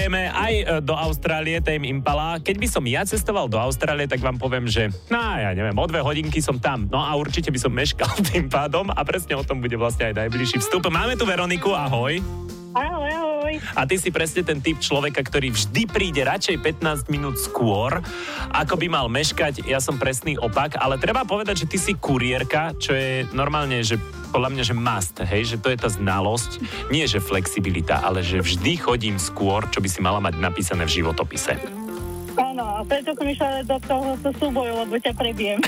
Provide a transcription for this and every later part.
cestujeme aj do Austrálie, Tame Impala. Keď by som ja cestoval do Austrálie, tak vám poviem, že ja neviem, o 2 hodinky som tam. No a určite by som meškal tým pádom a presne o tom bude vlastne aj najbližší vstup. Máme tu Veroniku, ahoj. Ahoj. A ty si presne ten typ človeka, ktorý vždy príde radšej 15 minút skôr, ako by mal meškať. Ja som presný opak, ale treba povedať, že ty si kuriérka, čo je normálne, že podľa mňa, že must, hej, že to je tá znalosť, nie že flexibilita, ale že vždy chodím skôr, čo by si mala mať napísané v životopise. Áno, a preto som išla do tohoto súboju, lebo ťa prebijem.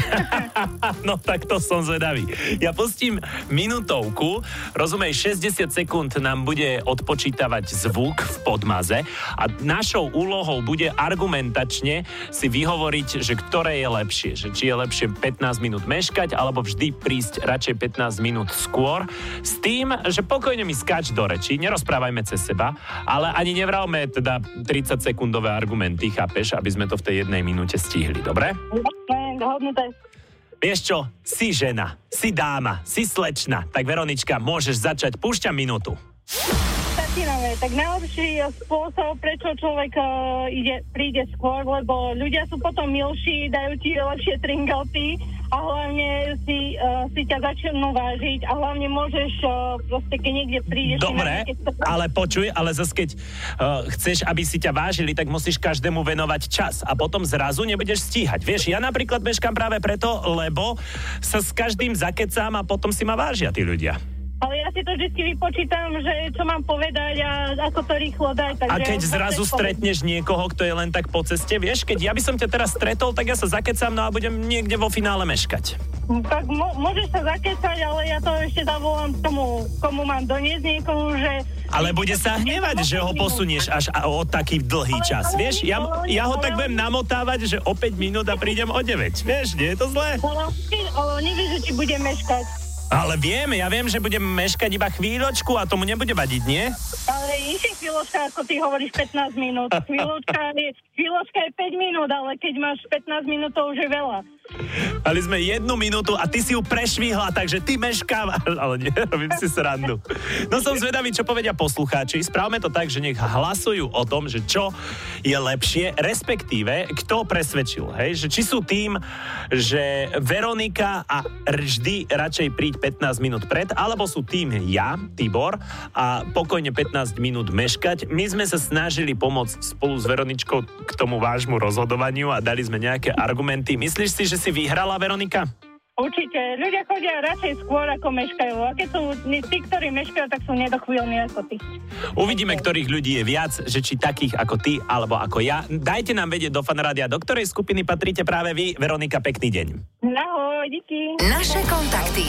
No tak to som zvedavý. Ja pustím minútovku, rozumej, 60 sekúnd nám bude odpočítavať zvuk v podmaze a našou úlohou bude argumentačne si vyhovoriť, že ktoré je lepšie. Že či je lepšie 15 minút meškať, alebo vždy prísť radšej 15 minút skôr. S tým, že pokojne mi skáč do reči, nerozprávajme cez seba, ale ani nevrávme teda 30 sekundové argumenty, chápeš, aby sme to v tej jednej minúte stihli, dobre? Dohodnuté. Vieš čo, si žena, si dáma, si slečna, tak Veronička, môžeš začať, púšťam minútu. Začíname. Tak najlepší spôsob, prečo človek príde skôr, lebo ľudia sú potom milší, dajú ti lepšie tringelty a hlavne si ťa začnú vážiť a hlavne môžeš proste, keď niekde prídeš... Dobre, ale počuj, ale zase keď chceš, aby si ťa vážili, tak musíš každému venovať čas a potom zrazu nebudeš stíhať. Vieš, ja napríklad meškám práve preto, lebo sa s každým zakecám a potom si ma vážia tí ľudia. Ale ja si to vždy vypočítam, že čo mám povedať a ako to rýchlo dať. Takže a keď zrazu stretneš niekoho, kto je len tak po ceste, vieš, keď ja by som ťa teraz stretol, tak ja sa zakecám, no a budem niekde vo finále meškať. Tak môžeš sa zakecať, ale ja to ešte zavolám tomu, komu mám doniesť niekomu, že... Ale bude sa hnevať, že ho posunieš až o taký dlhý čas, vieš? Ja ho tak budem namotávať, že o 5 minút a prídem o 9, vieš, nie je to zlé? Ale nevieš, že ti budem meškať. Ale ja viem, že budem meškať iba chvíľočku a tomu nebude vadiť, nie? Ale nie chvíľočka, ako ty hovoríš 15 minút. Chvíľočka je 5 minút, ale keď máš 15 minút, to už je veľa. Mali sme 1 minútu a ty si ju prešvihla, takže ty meškávaš. Ale nie, robím si srandu. No som zvedavý, čo povedia poslucháči. Správme to tak, že nech hlasujú o tom, že čo je lepšie, respektíve kto presvedčil, hej? Že či sú tým, že Veronika a vždy radšej príď 15 minút pred, alebo sú tým ja, Tibor, a pokojne 15 minút meškať. My sme sa snažili pomôcť spolu s Veroničkou k tomu vášmu rozhodovaniu a dali sme nejaké argumenty. Myslíš si, že si vyhrala, Veronika? Určite. Ľudia chodia radšej skôr, ako meškajú. A keď sú tí, ktorí meškajú, tak sú nedochvíľní ako ty. Uvidíme, ktorých ľudí je viac, že či takých ako ty, alebo ako ja. Dajte nám vedieť do Fanrádia, do ktorej skupiny patríte práve vy. Veronika, pekný deň. Ahoj, díky. Naše kontakty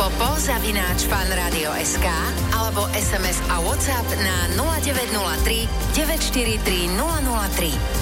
popo@fanradio.sk alebo SMS a WhatsApp na 0903 943 003.